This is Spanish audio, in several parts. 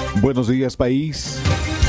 Buenos días, país.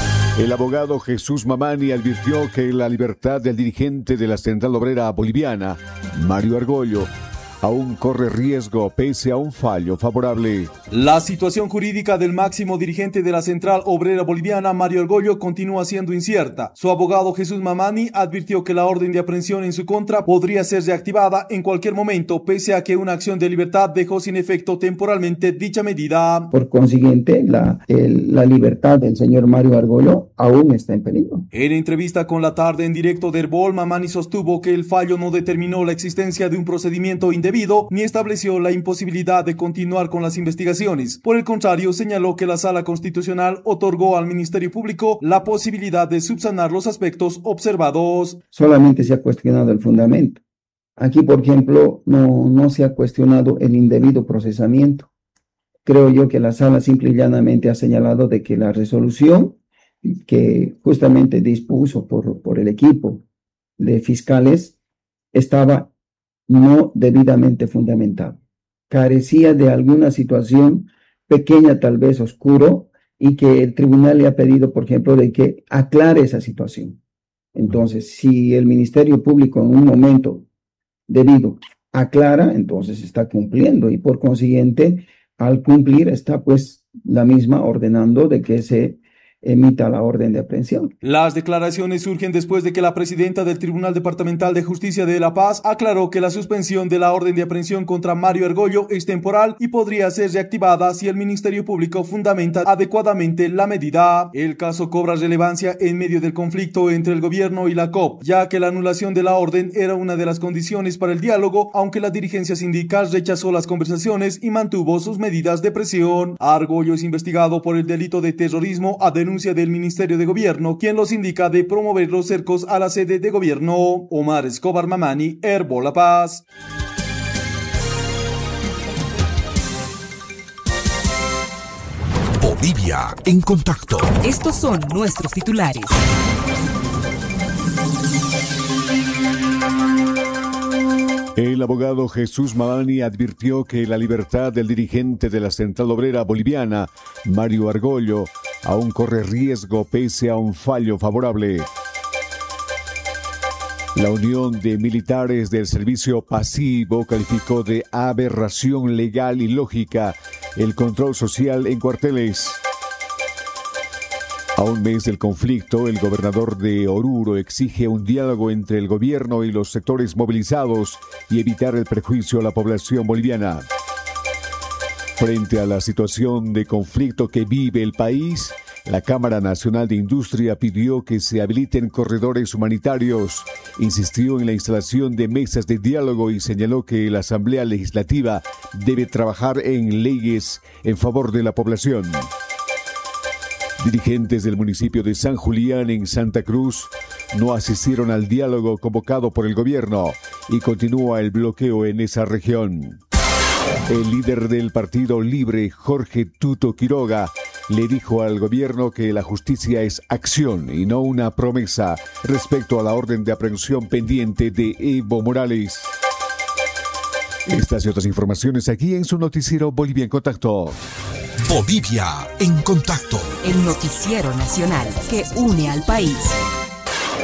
El abogado Jesús Mamani advirtió que la libertad del dirigente de la Central Obrera Boliviana, Mario Argollo, aún corre riesgo pese a un fallo favorable. La situación jurídica del máximo dirigente de la Central Obrera Boliviana, Mario Argollo, continúa siendo incierta. Su abogado Jesús Mamani advirtió que la orden de aprehensión en su contra podría ser reactivada en cualquier momento, pese a que una acción de libertad dejó sin efecto temporalmente dicha medida. Por consiguiente, la libertad del señor Mario Argollo aún está en peligro. En entrevista con La Tarde en directo de Herbol, Mamani sostuvo que el fallo no determinó la existencia de un procedimiento indebido ni estableció la imposibilidad de continuar con las investigaciones. Por el contrario, señaló que la Sala Constitucional otorgó al Ministerio Público la posibilidad de subsanar los aspectos observados. Solamente se ha cuestionado el fundamento. Aquí, por ejemplo, no se ha cuestionado el indebido procesamiento. Creo yo que la Sala simple y llanamente ha señalado de que la resolución que justamente dispuso por el equipo de fiscales estaba no debidamente fundamentado. Carecía de alguna situación pequeña, tal vez oscuro, y que el tribunal le ha pedido, por ejemplo, de que aclare esa situación. Entonces, si el Ministerio Público en un momento debido aclara, entonces está cumpliendo, y por consiguiente, al cumplir, está pues la misma ordenando de que se emita la orden de aprehensión. Las declaraciones surgen después de que la presidenta del Tribunal Departamental de Justicia de La Paz aclaró que la suspensión de la orden de aprehensión contra Mario Argollo es temporal y podría ser reactivada si el Ministerio Público fundamenta adecuadamente la medida. El caso cobra relevancia en medio del conflicto entre el gobierno y la COP, ya que la anulación de la orden era una de las condiciones para el diálogo, aunque la dirigencia sindical rechazó las conversaciones y mantuvo sus medidas de presión. Argollo es investigado por el delito de terrorismo a denuncia del Ministerio de Gobierno, quien los indica de promover los cercos a la sede de gobierno. Omar Escobar Mamani, Herbol La Paz. Bolivia en contacto. Estos son nuestros titulares. El abogado Jesús Mamani advirtió que la libertad del dirigente de la Central Obrera Boliviana, Mario Argollo, aún corre riesgo pese a un fallo favorable. La Unión de Militares del Servicio Pasivo calificó de aberración legal y lógica el control social en cuarteles. A un mes del conflicto, el gobernador de Oruro exige un diálogo entre el gobierno y los sectores movilizados y evitar el perjuicio a la población boliviana. Frente a la situación de conflicto que vive el país, la Cámara Nacional de Industria pidió que se habiliten corredores humanitarios, insistió en la instalación de mesas de diálogo y señaló que la Asamblea Legislativa debe trabajar en leyes en favor de la población. Dirigentes del municipio de San Julián en Santa Cruz no asistieron al diálogo convocado por el gobierno y continúa el bloqueo en esa región. El líder del Partido Libre, Jorge Tuto Quiroga, le dijo al gobierno que la justicia es acción y no una promesa respecto a la orden de aprehensión pendiente de Evo Morales. Estas y otras informaciones aquí en su noticiero Bolivia en Contacto. Bolivia en Contacto. El noticiero nacional que une al país.